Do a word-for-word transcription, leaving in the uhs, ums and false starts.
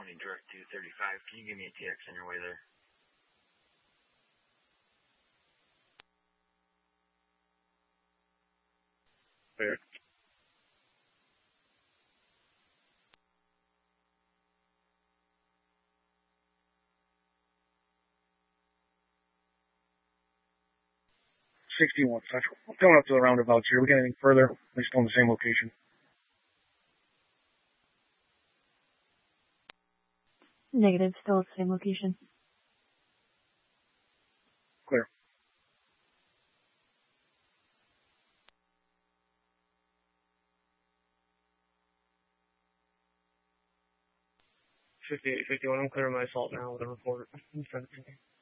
twenty direct to thirty-five. Can you give me a T X on your way there? Clear. sixty-one Central. I'm coming up to the roundabouts here. We got anything further? We're still in the same location. Negative, still at the same location. Clear. fifty-eight, fifty-one, I'm clearing my assault now with a report.